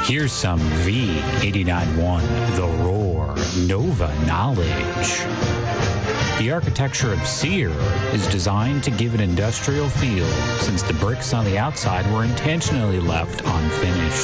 Here's some V89.1 The Roar Nova knowledge. The architecture of Sear is designed to give an industrial feel since the bricks on the outside were intentionally left unfinished.